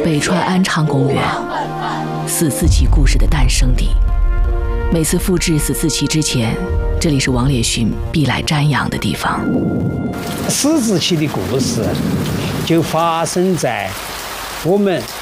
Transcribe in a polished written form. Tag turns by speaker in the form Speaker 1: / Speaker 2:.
Speaker 1: 北川安昌公园，死四奇故事的诞生地。每次复制死四奇之前，这里是王烈勋必来瞻仰的地方。
Speaker 2: 死四奇的故事就发生在我们